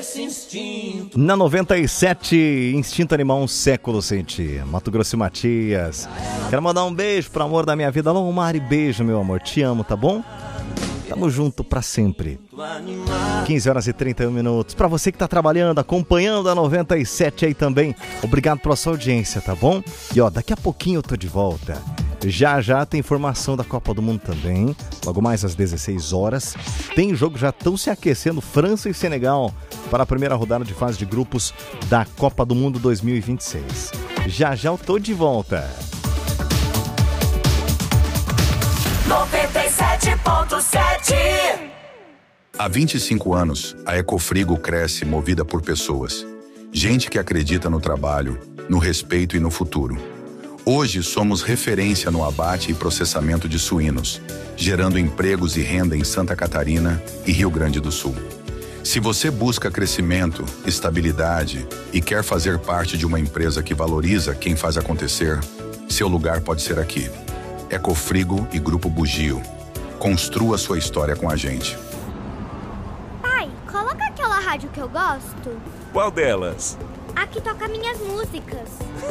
esse instinto. Na 97, Instinto Animal, um século sem ti. Mato Grosso e Matias. Quero mandar um beijo pro amor da minha vida. Alô, Mari, beijo, meu amor. Te amo, tá bom? Tamo junto pra sempre. 15 horas e 31 minutos. Pra você que tá trabalhando, acompanhando a 97 aí também, obrigado pela sua audiência, tá bom? E ó, daqui a pouquinho eu tô de volta. Já tem informação da Copa do Mundo também. Logo mais às 16 horas. Tem jogo, já estão se aquecendo, França e Senegal, para a primeira rodada de fase de grupos da Copa do Mundo 2026. Já eu tô de volta. 97.7. Há 25 anos, a Ecofrigo cresce movida por pessoas. Gente que acredita no trabalho, no respeito e no futuro. Hoje somos referência no abate e processamento de suínos, gerando empregos e renda em Santa Catarina e Rio Grande do Sul. Se você busca crescimento, estabilidade e quer fazer parte de uma empresa que valoriza quem faz acontecer, seu lugar pode ser aqui. Ecofrigo e Grupo Bugio. Construa sua história com a gente. Pai, coloca aquela rádio que eu gosto. Qual delas? A que toca minhas músicas.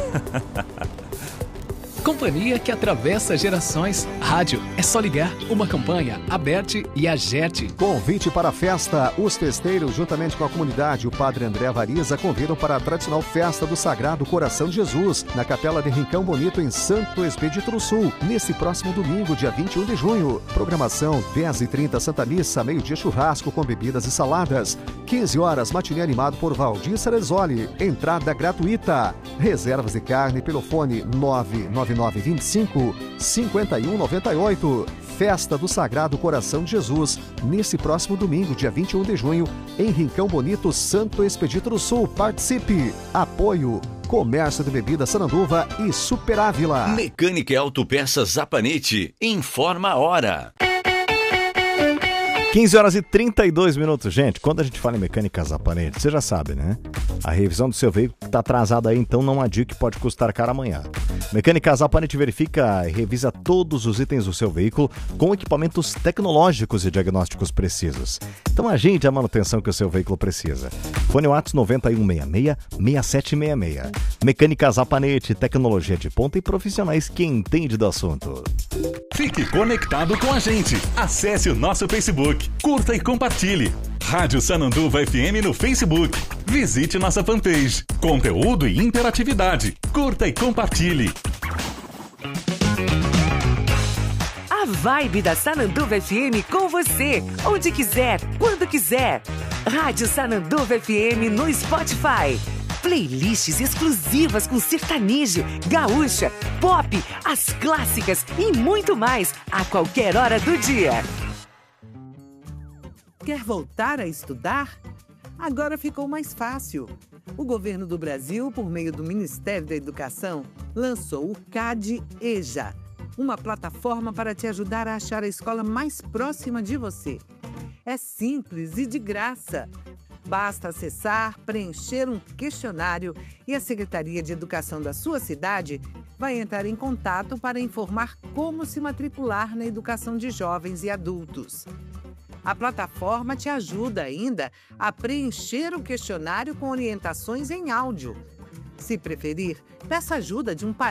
Companhia que atravessa gerações. Rádio é só ligar. Uma campanha, Aberte e Agerte. Convite para a festa. Os festeiros, juntamente com a comunidade, o Padre André Variza, convidam para a tradicional festa do Sagrado Coração de Jesus, na Capela de Rincão Bonito, em Santo Expedito do Sul, nesse próximo domingo, dia 21 de junho. Programação, 10h30, Santa Missa, meio-dia churrasco com bebidas e saladas. 15 horas, matinê animado por Valdir Ceresoli. Entrada gratuita. Reservas de carne pelo fone 99925-5198. Festa do Sagrado Coração de Jesus, nesse próximo domingo, dia 21 de junho, em Rincão Bonito, Santo Expedito do Sul. Participe! Apoio Comércio de Bebidas Sananduva e Super Ávila. Mecânica e Autopeças Zapanete, informa a hora. 15 horas e 32 minutos. Gente, quando a gente fala em mecânica Zapanete, você já sabe, né? A revisão do seu veículo está atrasada aí, então não adianta, que pode custar caro amanhã. Mecânica Zapanete verifica e revisa todos os itens do seu veículo com equipamentos tecnológicos e diagnósticos precisos. Então agende a manutenção que o seu veículo precisa. Fone WhatsApp 9166-6766. Mecânica Zapanete, tecnologia de ponta e profissionais que entendem do assunto. Fique conectado com a gente. Acesse o nosso Facebook, curta e compartilhe. Rádio Sananduva FM no Facebook. Visite nossa fanpage. Conteúdo e interatividade. Curta e compartilhe. A vibe da Sananduva FM com você, onde quiser, quando quiser. Rádio Sananduva FM no Spotify. Playlists exclusivas com sertanejo, gaúcha, pop, as clássicas e muito mais a qualquer hora do dia. Quer voltar a estudar? Agora ficou mais fácil. O governo do Brasil, por meio do Ministério da Educação, lançou o CAD-EJA, uma plataforma para te ajudar a achar a escola mais próxima de você. É simples e de graça. Basta acessar, preencher um questionário e a Secretaria de Educação da sua cidade vai entrar em contato para informar como se matricular na educação de jovens e adultos. A plataforma te ajuda ainda a preencher o questionário com orientações em áudio. Se preferir, peça ajuda de um